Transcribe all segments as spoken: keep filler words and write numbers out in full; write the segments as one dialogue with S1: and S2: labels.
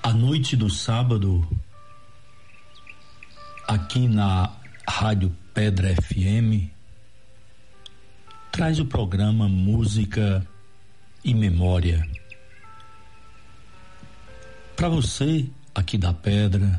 S1: A noite do sábado, aqui na Rádio Pedra F M, traz o programa Música e Memória. Para você aqui da Pedra,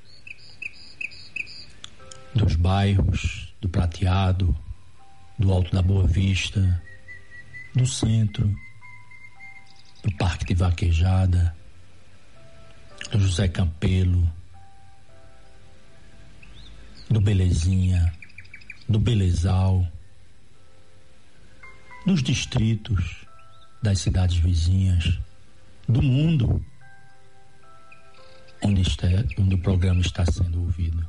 S1: dos bairros, do Prateado, do Alto da Boa Vista, do Centro, do Parque de Vaquejada, do José Campelo, do Belezinha, do Belezal, dos distritos, das cidades vizinhas, do mundo onde, está, onde o programa está sendo ouvido.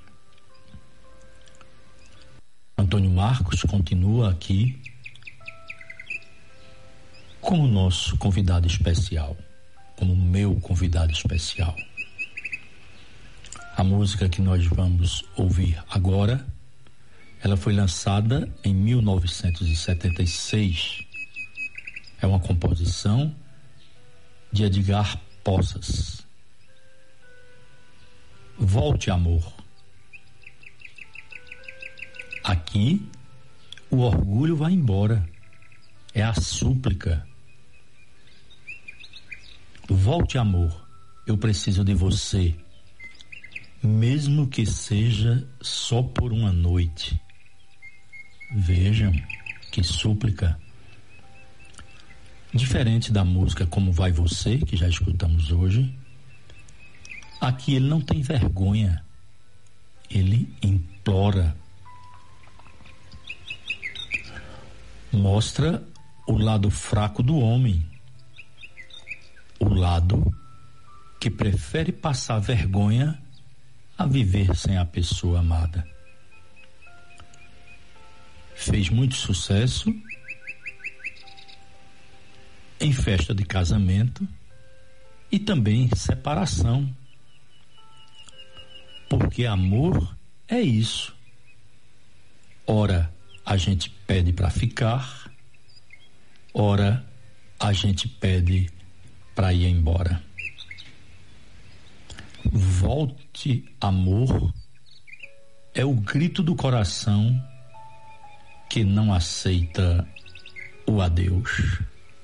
S1: Antônio Marcos continua aqui como nosso convidado especial, como meu convidado especial. A música que nós vamos ouvir agora, ela foi lançada em mil novecentos e setenta e seis. É uma composição de Edgar Poças. Volte, amor. Aqui o orgulho vai embora. É a súplica. Volte, amor. Eu preciso de você. Mesmo que seja só por uma noite. Vejam que súplica. Diferente da música Como Vai Você, que já escutamos hoje, aqui ele não tem vergonha. Ele implora. Mostra o lado fraco do homem. O lado que prefere passar vergonha a viver sem a pessoa amada. Fez muito sucesso em festa de casamento e também separação. Porque amor é isso. Ora a gente pede para ficar, ora a gente pede para ir embora. Volte, amor, é o grito do coração que não aceita o adeus.